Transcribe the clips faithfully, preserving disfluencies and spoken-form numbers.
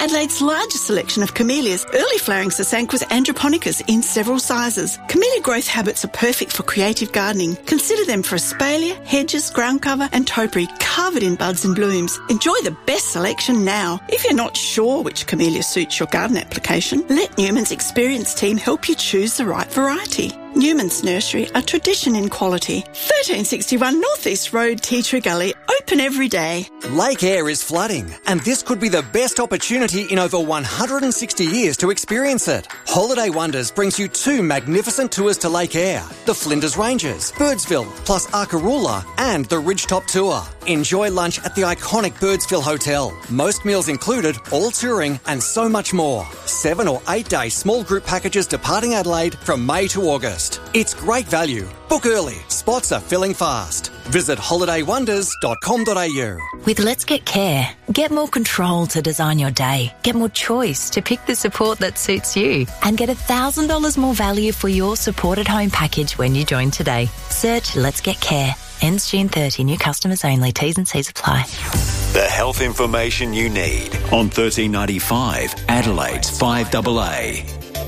Adelaide's largest selection of camellias, early flowering Sasanquas androponicus in several sizes. Camellia growth habits are perfect for creative gardening. Consider them for espalier, hedges, ground cover and topiary covered in buds and blooms. Enjoy the best selection now. If you're not sure which camellia suits your garden application, let Newman's experienced team help you choose the right variety. Newman's Nursery, a tradition in quality. thirteen sixty-one North East Road, Tea Tree Gully, open every day. Lake Eyre is flooding, and this could be the best opportunity in over one hundred sixty years to experience it. Holiday Wonders brings you two magnificent tours to Lake Eyre, the Flinders Ranges, Birdsville, plus Arkaroola, and the Ridgetop Tour. Enjoy lunch at the iconic Birdsville Hotel. Most meals included, all touring, and so much more. Seven or eight day small group packages departing Adelaide from May to August. It's great value. Book early. Spots are filling fast. Visit holiday wonders dot com dot a u. With Let's Get Care, get more control to design your day, get more choice to pick the support that suits you, and get one thousand dollars more value for your supported home package when you join today. Search Let's Get Care. Ends June thirtieth. New customers only. T's and C's apply. The health information you need on thirteen ninety-five Adelaide's five A A.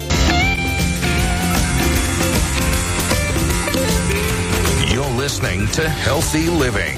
Listening to Healthy Living.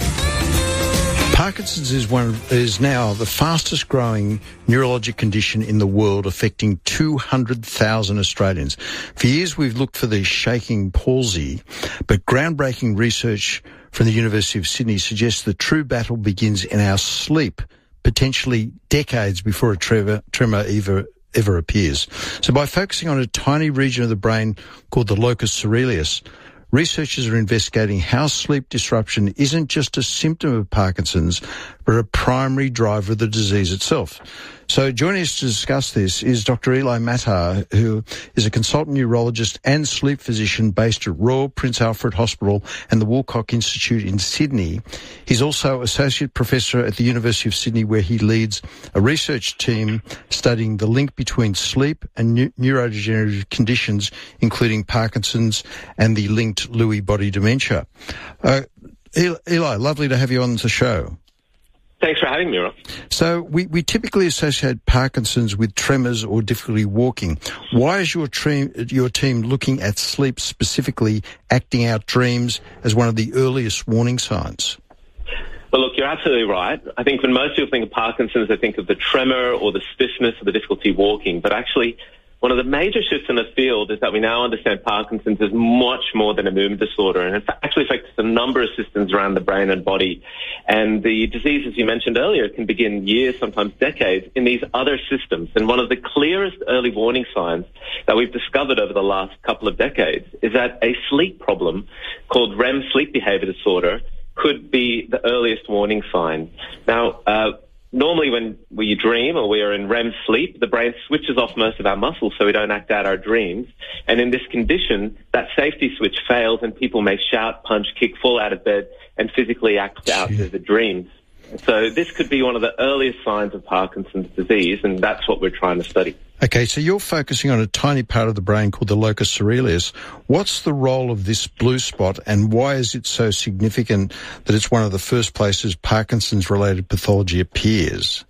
Parkinson's is one is now the fastest growing neurologic condition in the world, affecting two hundred thousand Australians. For years we've looked for the shaking palsy, but groundbreaking research from the University of Sydney suggests the true battle begins in our sleep, potentially decades before a tremor, tremor ever ever appears. So by focusing on a tiny region of the brain called the locus coeruleus, researchers are investigating how sleep disruption isn't just a symptom of Parkinson's, but a primary driver of the disease itself. So joining us to discuss this is Doctor Eli Matar, who is a consultant neurologist and sleep physician based at Royal Prince Alfred Hospital and the Woolcock Institute in Sydney. He's also associate professor at the University of Sydney, where he leads a research team studying the link between sleep and neu- neurodegenerative conditions, including Parkinson's and the linked Lewy body dementia. Uh, Eli, lovely to have you on the show. Thanks for having me, Rob. So we, we typically associate Parkinson's with tremors or difficulty walking. Why is your, tre- your team looking at sleep, specifically acting out dreams, as one of the earliest warning signs? Well, look, you're absolutely right. I think when most people think of Parkinson's, they think of the tremor or the stiffness or the difficulty walking. But actually, one of the major shifts in the field is that we now understand Parkinson's is much more than a movement disorder, and it actually affects a number of systems around the brain and body. And the disease, as you mentioned earlier, can begin years, sometimes decades, in these other systems. And one of the clearest early warning signs that we've discovered over the last couple of decades is that a sleep problem called R E M sleep behavior disorder could be the earliest warning sign. Now, uh, Normally when we dream or we are in R E M sleep, the brain switches off most of our muscles so we don't act out our dreams. And in this condition, that safety switch fails and people may shout, punch, kick, fall out of bed and physically act out the dreams. So this could be one of the earliest signs of Parkinson's disease, and that's what we're trying to study. Okay, so you're focusing on a tiny part of the brain called the locus coeruleus. What's the role of this blue spot, and why is it so significant that it's one of the first places Parkinson's-related pathology appears?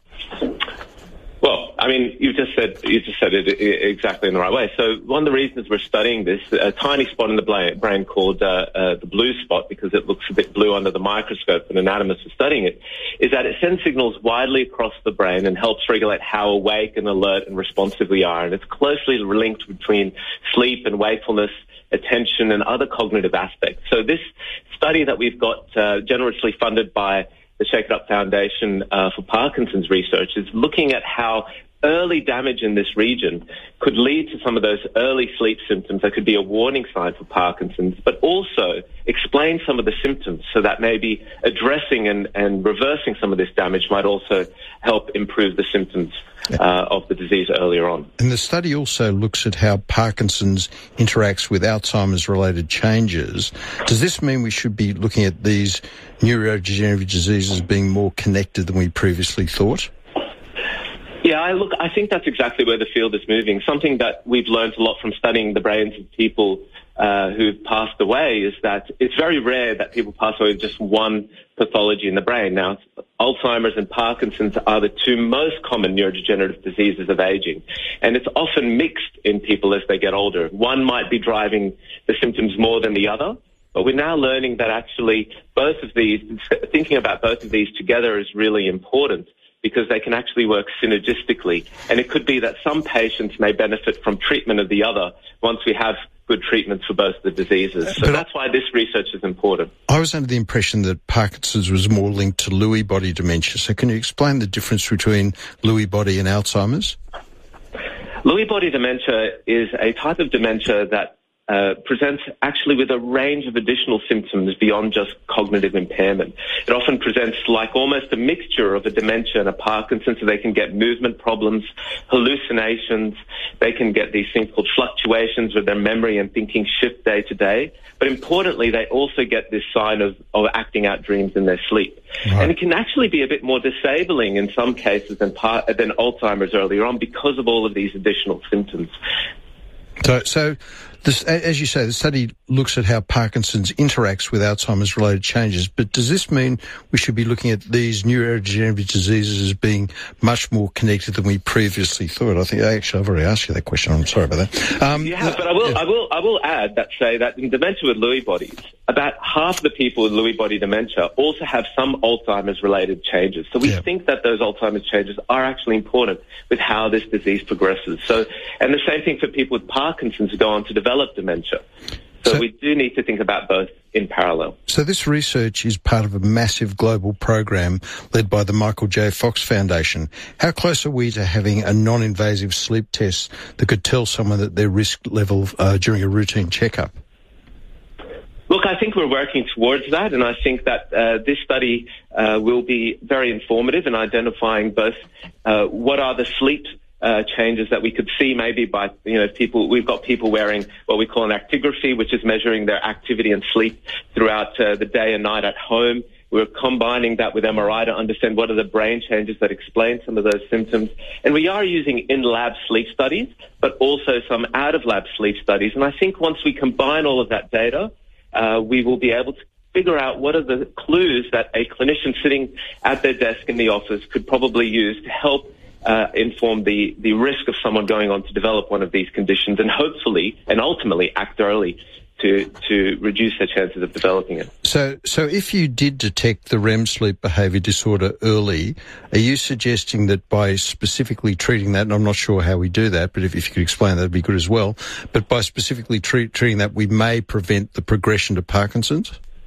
Well, I mean, you just said you just said it exactly in the right way. So one of the reasons we're studying this, a tiny spot in the brain called uh, uh, the blue spot, because it looks a bit blue under the microscope and anatomists are studying it, is that it sends signals widely across the brain and helps regulate how awake and alert and responsive we are. And it's closely linked between sleep and wakefulness, attention, and other cognitive aspects. So this study that we've got uh, generously funded by the Shake It Up Foundation uh, for Parkinson's research is looking at how early damage in this region could lead to some of those early sleep symptoms that could be a warning sign for Parkinson's, but also explain some of the symptoms so that maybe addressing and, and reversing some of this damage might also help improve the symptoms uh, of the disease earlier on. And the study also looks at how Parkinson's interacts with Alzheimer's-related changes. Does this mean we should be looking at these neurodegenerative diseases being more connected than we previously thought? Yeah, I look, I think that's exactly where the field is moving. Something that we've learned a lot from studying the brains of people uh, who've passed away is that it's very rare that people pass away with just one pathology in the brain. Now, Alzheimer's and Parkinson's are the two most common neurodegenerative diseases of aging, and it's often mixed in people as they get older. One might be driving the symptoms more than the other, but we're now learning that actually both of these, thinking about both of these together is really important, because they can actually work synergistically. And it could be that some patients may benefit from treatment of the other once we have good treatments for both the diseases. So but that's why this research is important. I was under the impression that Parkinson's was more linked to Lewy body dementia. So can you explain the difference between Lewy body and Alzheimer's? Lewy body dementia is a type of dementia that Uh, presents actually with a range of additional symptoms beyond just cognitive impairment. It often presents like almost a mixture of a dementia and a Parkinson's, so they can get movement problems, hallucinations, they can get these things called fluctuations with their memory and thinking shift day to day. But importantly, they also get this sign of, of acting out dreams in their sleep. Right. And it can actually be a bit more disabling in some cases than, par- than Alzheimer's earlier on because of all of these additional symptoms. So, so this, as you say, the study looks at how Parkinson's interacts with Alzheimer's-related changes, but does this mean we should be looking at these neurodegenerative diseases as being much more connected than we previously thought? I think, actually, I've already asked you that question. I'm sorry about that. Um, yeah, but I will, yeah. I will, I will add that say that in dementia with Lewy bodies, about half of the people with Lewy body dementia also have some Alzheimer's-related changes. So we yeah. think that those Alzheimer's changes are actually important with how this disease progresses. So, and the same thing for people with Parkinson's who go on to develop dementia. So, so we do need to think about both in parallel. So this research is part of a massive global program led by the Michael J. Fox Foundation. How close are we to having a non-invasive sleep test that could tell someone that their risk level uh, during a routine checkup? Look, I think we're working towards that, and I think that uh, this study uh, will be very informative in identifying both uh, what are the sleep Uh, changes that we could see maybe by, you know, people, we've got people wearing what we call an actigraphy, which is measuring their activity and sleep throughout uh, the day and night at home. We're combining that with M R I to understand what are the brain changes that explain some of those symptoms. And we are using in-lab sleep studies, but also some out-of-lab sleep studies. And I think once we combine all of that data, uh, we will be able to figure out what are the clues that a clinician sitting at their desk in the office could probably use to help Uh, inform the, the risk of someone going on to develop one of these conditions, and hopefully and ultimately act early to to reduce their chances of developing it. So, so if you did detect the R E M sleep behaviour disorder early, are you suggesting that by specifically treating that, and I'm not sure how we do that, but if, if you could explain that, would be good as well, but by specifically treat, treating that, we may prevent the progression to Parkinson's?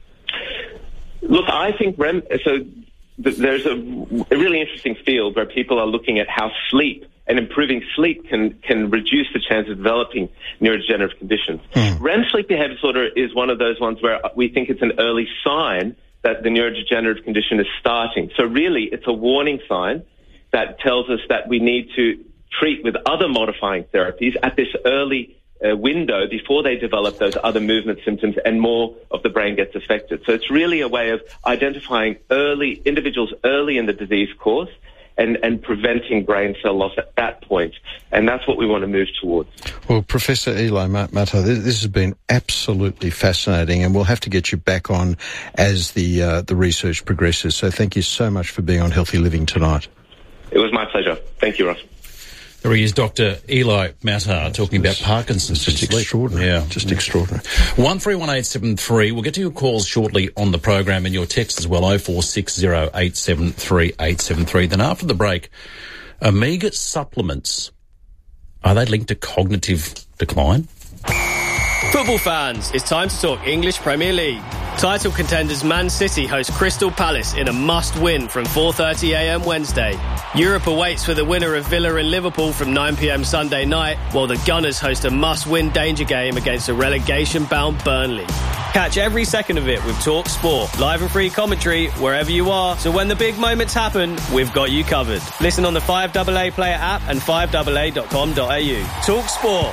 Look, I think R E M... So there's a, a really interesting field where people are looking at how sleep and improving sleep can, can reduce the chance of developing neurodegenerative conditions. Mm. R E M sleep behavior disorder is one of those ones where we think it's an early sign that the neurodegenerative condition is starting. So really, it's a warning sign that tells us that we need to treat with other modifying therapies at this early Uh, window before they develop those other movement symptoms and more of the brain gets affected. So it's really a way of identifying early individuals early in the disease course and, and preventing brain cell loss at that point. And that's what we want to move towards. Well, Professor Eli Matar, this has been absolutely fascinating, and we'll have to get you back on as the uh, the research progresses. So thank you so much for being on Healthy Living tonight. It was my pleasure. Thank you, Ross. There he is, Doctor Eli Matar, talking about Parkinson's. Just extraordinary. Yeah. Just extraordinary. one three one eight seven three. We'll get to your calls shortly on the program and your text as well, oh four six oh eight seven three eight seven three. Then after the break, omega supplements, are they linked to cognitive decline? Football fans, it's time to talk English Premier League. Title contenders Man City host Crystal Palace in a must-win from four thirty a m Wednesday. Europe awaits for the winner of Villa and Liverpool from nine p m Sunday night, while the Gunners host a must-win danger game against a relegation-bound Burnley. Catch every second of it with Talk Sport, live and free commentary wherever you are, so when the big moments happen, we've got you covered. Listen on the five A A Player app and five A A dot com dot a u. Talk Sport.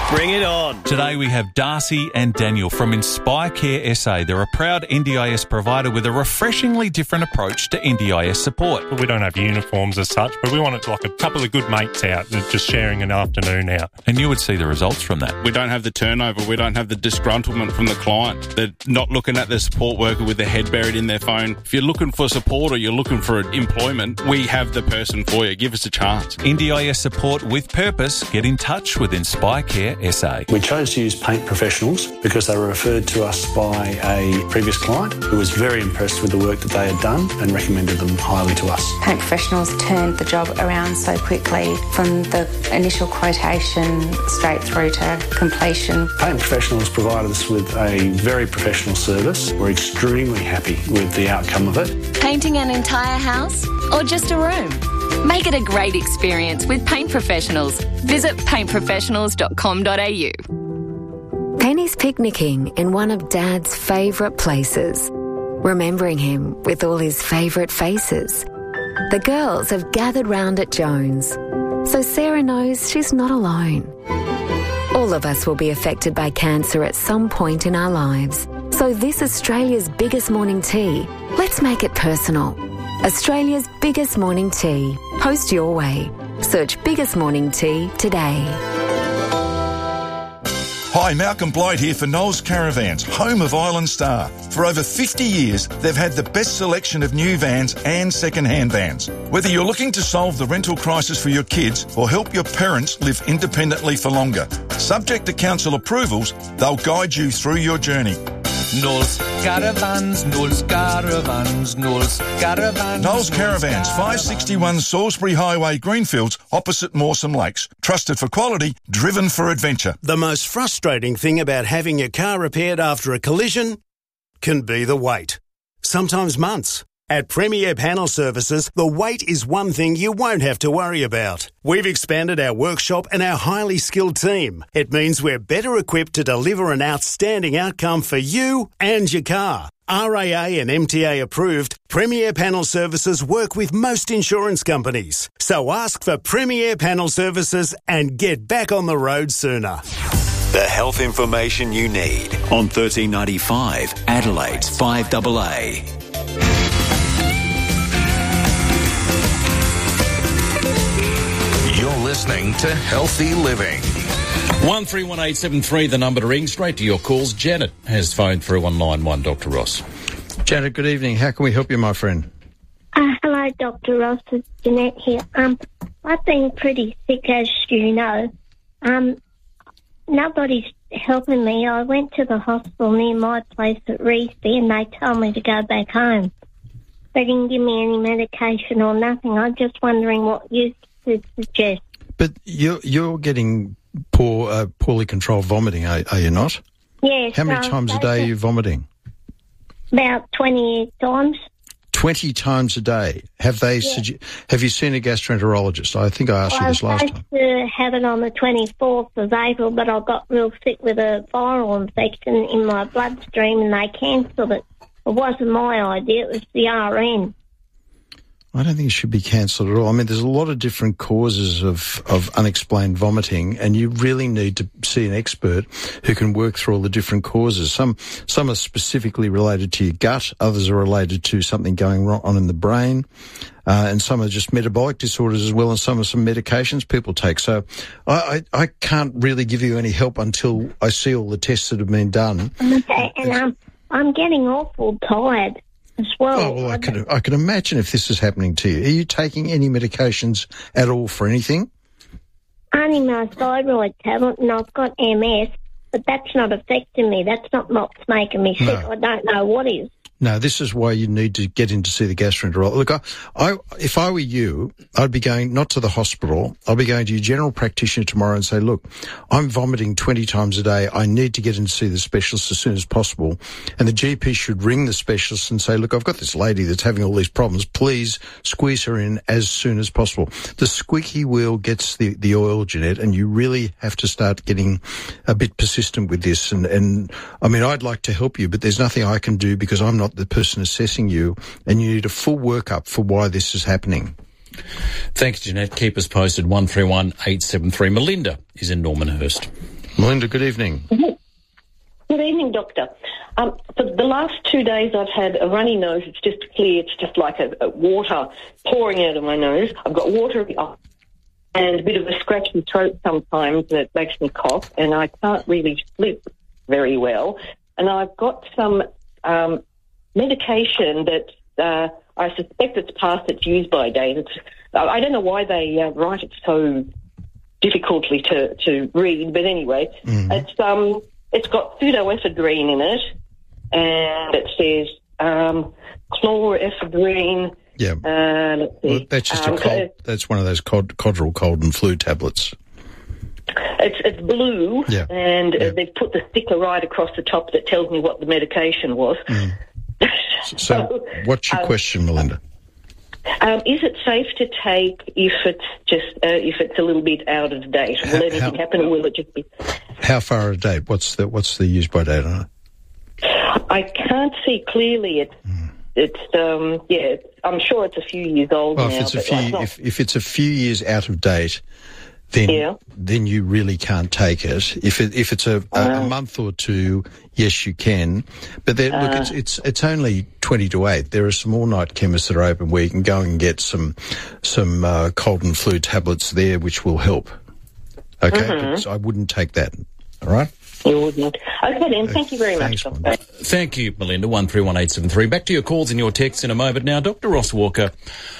Bring it on. Today we have Darcy and Daniel from Inspire Care S A. They're a proud N D I S provider with a refreshingly different approach to N D I S support. We don't have uniforms as such, but we want it like a couple of good mates out just sharing an afternoon out. And you would see the results from that. We don't have the turnover. We don't have the disgruntlement from the client. They're not looking at the support worker with their head buried in their phone. If you're looking for support or you're looking for employment, we have the person for you. Give us a chance. N D I S support with purpose. Get in touch with Inspire Care S A. We chose to use Paint Professionals because they were referred to us by a previous client who was very impressed with the work that they had done and recommended them highly to us. Paint Professionals turned the job around so quickly from the initial quotation straight through to completion. Paint Professionals provided us with a very professional service. We're extremely happy with the outcome of it. Painting an entire house or just a room? Make it a great experience with Paint Professionals. Visit paint professionals dot com dot a u. Penny's picnicking in one of Dad's favourite places, remembering him with all his favourite faces. The girls have gathered round at Jones, so Sarah knows she's not alone. All of us will be affected by cancer at some point in our lives. So this Australia's biggest morning tea, let's make it personal. Australia's biggest morning tea. Post your way. Search Biggest Morning Tea today. Hi, Malcolm Blight here for Knowles Caravans, home of Island Star. For over fifty years, they've had the best selection of new vans and second-hand vans. Whether you're looking to solve the rental crisis for your kids or help your parents live independently for longer, subject to council approvals, they'll guide you through your journey. Knowles Caravans, Knowles Caravans, Knowles Caravans. Knowles Caravans, five sixty-one Salisbury Highway, Greenfields, opposite Mawson Lakes. Trusted for quality, driven for adventure. The most frustrating thing about having your car repaired after a collision can be the wait. Sometimes months. At Premier Panel Services, the wait is one thing you won't have to worry about. We've expanded our workshop and our highly skilled team. It means we're better equipped to deliver an outstanding outcome for you and your car. R A A and M T A approved, Premier Panel Services work with most insurance companies. So ask for Premier Panel Services and get back on the road sooner. The health information you need on thirteen ninety-five Adelaide's five A A. You're listening to Healthy Living. one three one eight seven three, the number to ring. Straight to your calls. Janet has phoned through on line one, Doctor Ross. Janet, good evening. How can we help you, my friend? Uh, hello, Doctor Ross. It's Jeanette here. Um, I've been pretty sick, as you know. Um, nobody's helping me. I went to the hospital near my place at Reesby and they told me to go back home. They didn't give me any medication or nothing. I'm just wondering what you would suggest. But you're, you're getting poor, uh, poorly controlled vomiting, are, are you not? Yes. How many um, times a day are you vomiting? About twenty times. Twenty times a day. Have they? Yeah. Suge- have you seen a gastroenterologist? I think I asked well, you this last time. time. I was supposed to have it on the twenty-fourth of April, but I got real sick with a viral infection in my bloodstream, and they cancelled it. It wasn't my idea. It was the R N. I don't think it should be cancelled at all. I mean, there's a lot of different causes of, of unexplained vomiting, and you really need to see an expert who can work through all the different causes. Some some are specifically related to your gut, others are related to something going wrong on in the brain, uh, and some are just metabolic disorders as well, and some are some medications people take. So I, I, I can't really give you any help until I see all the tests that have been done. Okay, and um, I'm getting awful tired. As well. Oh, well, I could I could imagine if this is happening to you. Are you taking any medications at all for anything? Only my thyroid tablet, and I've got M S, but that's not affecting me. That's not what's making me sick. No. I don't know what is. No, this is why you need to get in to see the gastroenterologist. Look, I, I, if I were you, I'd be going not to the hospital. I'd be going to your general practitioner tomorrow and say, look, I'm vomiting twenty times a day. I need to get in to see the specialist as soon as possible. And the G P should ring the specialist and say, look, I've got this lady that's having all these problems. Please squeeze her in as soon as possible. The squeaky wheel gets the, the oil, Jeanette, and you really have to start getting a bit persistent with this. And, and I mean, I'd like to help you, but there's nothing I can do because I'm not the person assessing you, and you need a full workup for why this is happening. Thanks, Jeanette. Keep us posted. one three one eight seven three. Melinda is in Normanhurst. Melinda, good evening. Good evening, Doctor. Um, for the last two days I've had a runny nose. It's just clear. It's just like a, a water pouring out of my nose. I've got water in the eye and a bit of a scratchy throat sometimes that makes me cough, and I can't really sleep very well. And I've got some um, medication that uh, I suspect it's past its use-by date. It's, I don't know why they uh, write it so difficultly to, to read, but anyway, mm-hmm. it's um it's got pseudoephedrine in it, and it says um, chloroephedrine. Yeah, uh, let's see. Well, that's just um, a cold. That's one of those cod, Codral cold and flu tablets. It's it's blue, yeah. and yeah. Uh, they've put the sticker right across the top that tells me what the medication was. Mm. so, so, what's your um, question, Melinda? Um, is it safe to take if it's just uh, if it's a little bit out of date? Will how, anything how, happen, or will it just be? How far out of date? What's the what's the use by date on it? I can't see clearly. It's mm. it's um yeah. I'm sure it's a few years old well, now. If it's a few, like not... if, if it's a few years out of date, then yeah. then you really can't take it. If it if it's a, a, uh, a month or two, yes, you can. But there, uh, look, it's it's it's only twenty to eight. There are some all night chemists that are open where you can go and get some some uh, cold and flu tablets there, which will help. Okay, mm-hmm. but I wouldn't take that. All right. You wouldn't. Okay then. Thank you very Thanks, much, Doctor. Thank you, Melinda. One three one eight seven three. Back to your calls and your texts in a moment. Now, Doctor Ross Walker,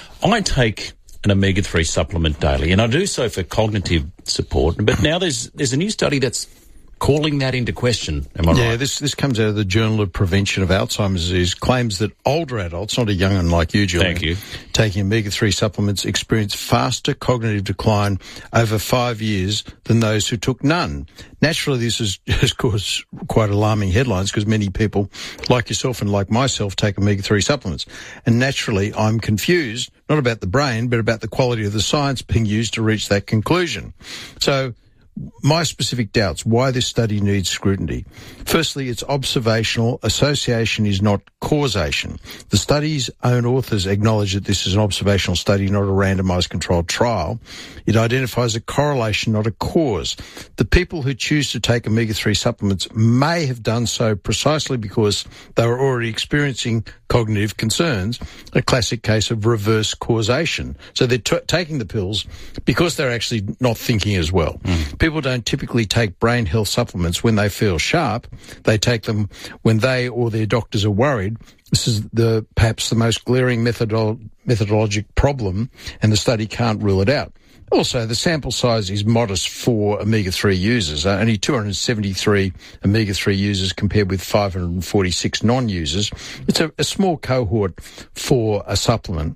I take an omega three supplement daily, and I do so for cognitive support. But now there's there's a new study that's calling that into question. Am I yeah, right? this this comes out of the Journal of Prevention of Alzheimer's Disease, claims that older adults, not a young one like you, Julian, Thank you. taking omega three supplements experience faster cognitive decline over five years than those who took none. Naturally, this has, has caused quite alarming headlines because many people, like yourself and like myself, take omega three supplements. And naturally, I'm confused, not about the brain, but about the quality of the science being used to reach that conclusion. So, my specific doubts, why this study needs scrutiny. Firstly, it's observational. Association is not causation. The study's own authors acknowledge that this is an observational study, not a randomized controlled trial. It identifies a correlation, not a cause. The people who choose to take omega three supplements may have done so precisely because they were already experiencing cognitive concerns, a classic case of reverse causation. So they're t- taking the pills because they're actually not thinking as well. Mm. People don't typically take brain health supplements when they feel sharp. They take them when they or their doctors are worried. This is the perhaps the most glaring methodolo- methodologic problem, and the study can't rule it out. Also, the sample size is modest for omega three users. Uh, only two hundred seventy-three omega three users compared with five hundred forty-six non-users. It's a, a small cohort for a supplement.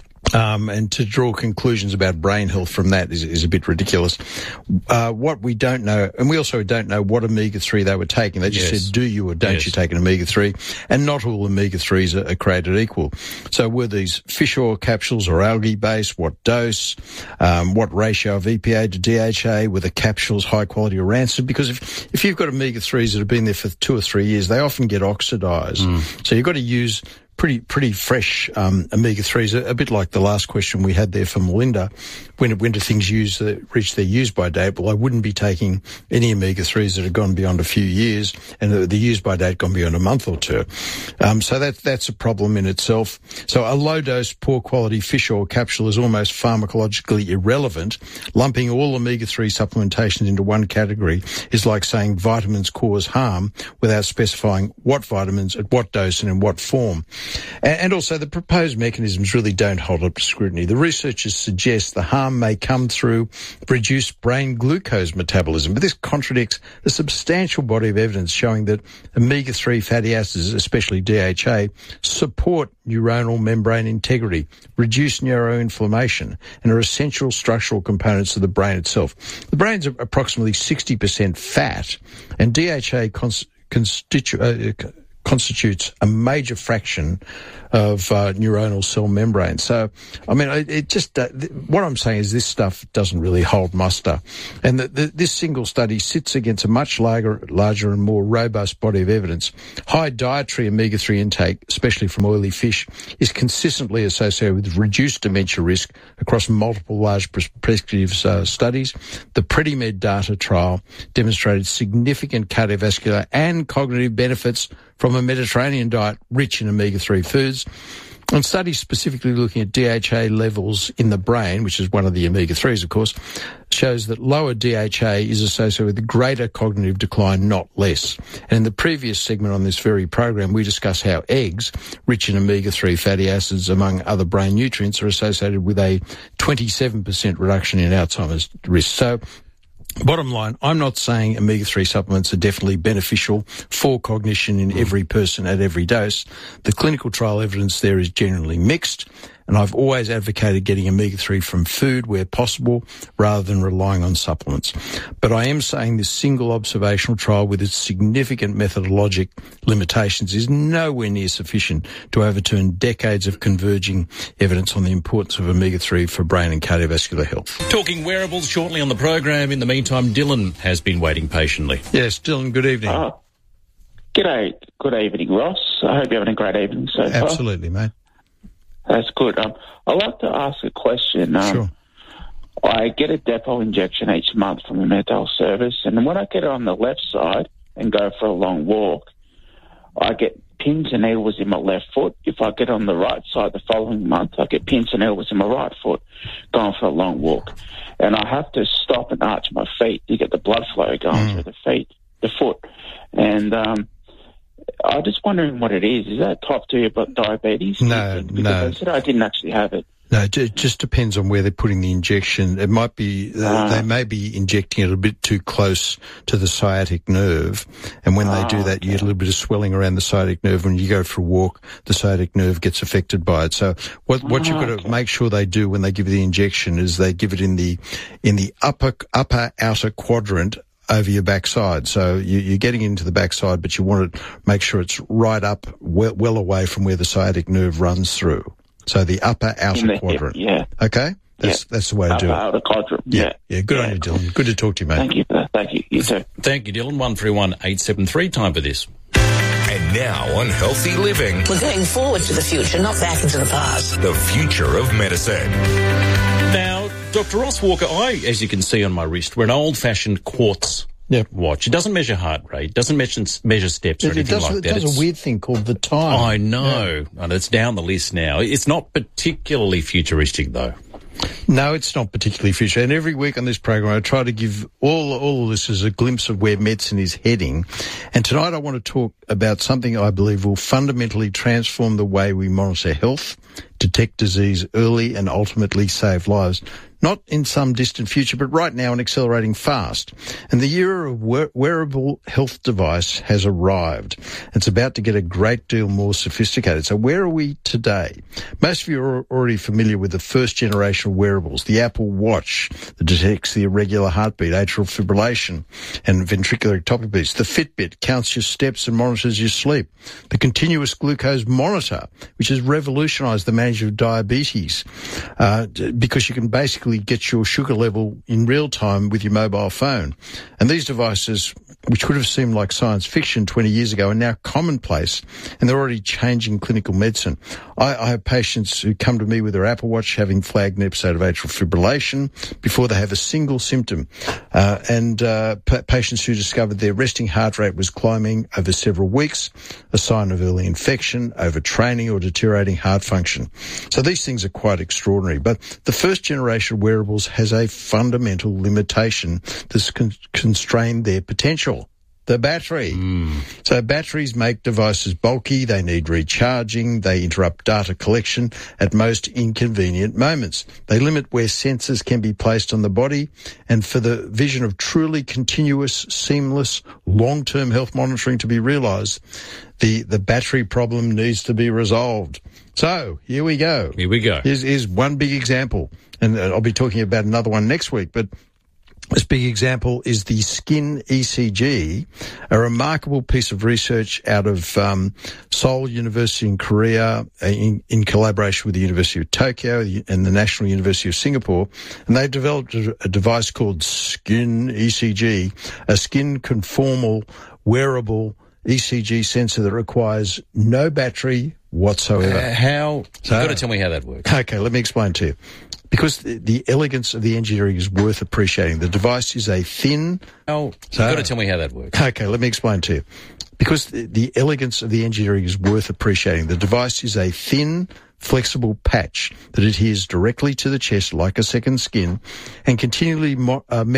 Um, and to draw conclusions about brain health from that is, is a bit ridiculous. Uh, what we don't know, and we also don't know what omega three they were taking. They just yes. said, do you or don't yes. you take an omega three? And not all omega threes are, are created equal. So were these fish oil capsules or algae based? What dose? Um, what ratio of E P A to D H A? Were the capsules high quality or rancid? Because if, if you've got omega threes that have been there for two or three years, they often get oxidized. Mm. So you've got to use pretty pretty fresh um, omega threes, a, a bit like the last question we had there from Melinda. When, when do things use uh, reach their use-by date? Well, I wouldn't be taking any omega threes that have gone beyond a few years, and the, the use-by date gone beyond a month or two. Um, so that that's a problem in itself. So a low-dose, poor-quality fish oil capsule is almost pharmacologically irrelevant. Lumping all omega three supplementations into one category is like saying vitamins cause harm without specifying what vitamins, at what dose, and in what form. And also, the proposed mechanisms really don't hold up to scrutiny. The researchers suggest the harm may come through reduced brain glucose metabolism, but this contradicts a substantial body of evidence showing that omega three fatty acids, especially D H A, support neuronal membrane integrity, reduce neuroinflammation, and are essential structural components of the brain itself. The brain's approximately sixty percent fat, and D H A cons- constitu- uh, constitutes a major fraction of uh, neuronal cell membrane. So, I mean, it, it just, uh, th- what I'm saying is this stuff doesn't really hold muster. And the, the, this single study sits against a much larger, larger and more robust body of evidence. High dietary omega three intake, especially from oily fish, is consistently associated with reduced dementia risk across multiple large prospective uh, studies. The PREDIMED data trial demonstrated significant cardiovascular and cognitive benefits from a Mediterranean diet rich in omega three foods. And studies specifically looking at D H A levels in the brain, which is one of the omega threes, of course, shows that lower D H A is associated with greater cognitive decline, not less. And in the previous segment on this very program, we discussed how eggs, rich in omega three fatty acids, among other brain nutrients, are associated with a twenty-seven percent reduction in Alzheimer's risk. So, bottom line, I'm not saying omega three supplements are definitely beneficial for cognition in every person at every dose. The clinical trial evidence there is generally mixed, and I've always advocated getting omega three from food where possible rather than relying on supplements. But I am saying this single observational trial with its significant methodologic limitations is nowhere near sufficient to overturn decades of converging evidence on the importance of omega three for brain and cardiovascular health. Talking wearables shortly on the program. In the meantime, Dylan has been waiting patiently. Yes, Dylan, good evening. Uh, g'day. Good evening, Ross. I hope you're having a great evening so far. Absolutely, mate. That's good. Um, I'd like to ask a question. Um, sure. I get a depot injection each month from a mental service, and when I get it on the left side and go for a long walk, I get pins and needles in my left foot. If I get on the right side the following month, I get pins and needles in my right foot going for a long walk. And I have to stop and arch my feet to get the blood flow going mm. through the feet, the foot. And um, I'm just wondering what it is. Is that type two diabetes? No, because no. I said I didn't actually have it. No, it just depends on where they're putting the injection. It might be, uh, they may be injecting it a bit too close to the sciatic nerve. And when they do that, you get a little bit of swelling around the sciatic nerve. When you go for a walk, the sciatic nerve gets affected by it. So what, what you've got to make sure they do when they give you the injection is they give it in the, in the upper, upper outer quadrant over your backside. So you, you're getting into the backside, but you want to make sure it's right up, well, well away from where the sciatic nerve runs through. So the upper outer the, quadrant. Yeah. Okay? That's yeah. that's the way to upper, do it. Outer quadrant. Yeah. Yeah. yeah good yeah. on you, Dylan. Good to talk to you, mate. Thank you. Thank you. You too. Thank you, Dylan. one three one eight seven three. Time for this. And now on Healthy Living. We're going forward to the future, not back into the past. The future of medicine. Now, Doctor Ross Walker, I, as you can see on my wrist, we're an old-fashioned quartz Yep. watch. It doesn't measure heart rate, doesn't measure, measure steps or it, anything it does, like it that. It does it's, a weird thing called the time. I know, yeah. And it's down the list now. It's not particularly futuristic, though. No, it's not particularly future. And every week on this program, I try to give all all of this as a glimpse of where medicine is heading. And tonight I want to talk about something I believe will fundamentally transform the way we monitor health, detect disease early, and ultimately save lives. Not in some distant future, but right now and accelerating fast. And the era of wearable health device has arrived. It's about to get a great deal more sophisticated. So where are we today? Most of you are already familiar with the first generation of wearables, the Apple Watch that detects the irregular heartbeat, atrial fibrillation, and ventricular ectopic beats. The Fitbit counts your steps and monitors your sleep. The continuous glucose monitor, which has revolutionized the management of diabetes, uh, because you can basically get your sugar level in real time with your mobile phone. And these devices, which would have seemed like science fiction twenty years ago, are now commonplace, and they're already changing clinical medicine. I, I have patients who come to me with their Apple Watch having flagged an episode of atrial fibrillation before they have a single symptom, uh, and uh, p- patients who discovered their resting heart rate was climbing over several weeks, a sign of early infection, overtraining, or deteriorating heart function. So these things are quite extraordinary. But the first generation of wearables has a fundamental limitation that's con- constrained their potential. The battery. Mm. So batteries make devices bulky, they need recharging, they interrupt data collection at most inconvenient moments. They limit where sensors can be placed on the body, and for the vision of truly continuous, seamless, long-term health monitoring to be realised, the, the battery problem needs to be resolved. So, here we go. Here we go. Here's, here's one big example, and I'll be talking about another one next week, but This big example is the Skin E C G, a remarkable piece of research out of um, Seoul University in Korea in, in collaboration with the University of Tokyo and the National University of Singapore. And they've developed a, a device called Skin E C G, a skin conformal wearable E C G sensor that requires no battery whatsoever. Uh, how? So, You've got to tell me how that works. Okay, let me explain to you. Because the, the elegance of the engineering is worth appreciating. The device is a thin... Oh, so, you've got to tell me how that works. Okay, let me explain to you. Because the, the elegance of the engineering is worth appreciating. The device is a thin, flexible patch that adheres directly to the chest like a second skin and continually mo- uh,